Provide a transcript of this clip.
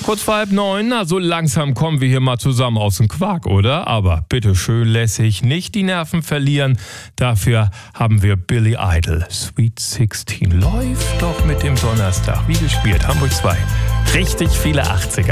Kurz vor 8:30, na so langsam kommen wir hier mal zusammen aus dem Quark, oder? Aber bitte schön lässig nicht die Nerven verlieren. Dafür haben wir Billy Idol. Sweet 16 läuft doch mit dem Donnerstag. Wie gespielt, Hamburg 2. Richtig viele 80er.